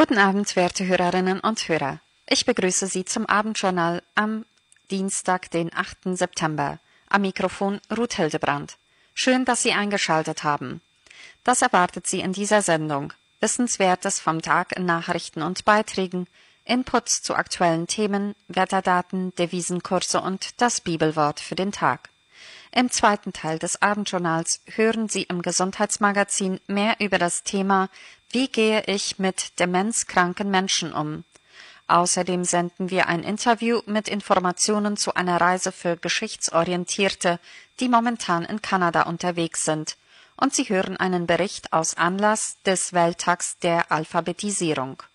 Guten Abend, werte Hörerinnen und Hörer. Ich begrüße Sie zum Abendjournal am Dienstag, den 8. September. Am Mikrofon Ruth Hildebrand. Schön, dass Sie eingeschaltet haben. Das erwartet Sie in dieser Sendung. Wissenswertes vom Tag in Nachrichten und Beiträgen, Inputs zu aktuellen Themen, Wetterdaten, Devisenkurse und das Bibelwort für den Tag. Im zweiten Teil des Abendjournals hören Sie im Gesundheitsmagazin mehr über das Thema Wie gehe ich mit demenzkranken Menschen um? Außerdem senden wir ein Interview mit Informationen zu einer Reise für Geschichtsorientierte, die momentan in Kanada unterwegs sind. Und Sie hören einen Bericht aus Anlass des Welttags der Alphabetisierung.